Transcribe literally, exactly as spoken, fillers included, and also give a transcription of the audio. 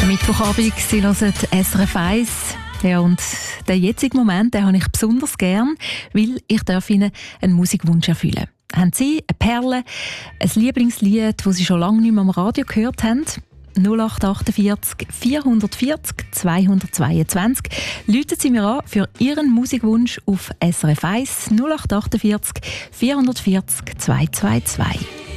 Mittwochabend, Sie hören S R F eins. Ja, und den jetzigen Moment den habe ich besonders gern, weil ich darf Ihnen einen Musikwunsch erfüllen. Haben Sie eine Perle, ein Lieblingslied, das Sie schon lange nicht mehr am Radio gehört haben? null acht achtundvierzig vierhundertvierzig zweihundertzweiundzwanzig. Rufen Sie mir an für Ihren Musikwunsch auf S R F eins null acht achtundvierzig vierhundertvierzig zweihundertzweiundzwanzig.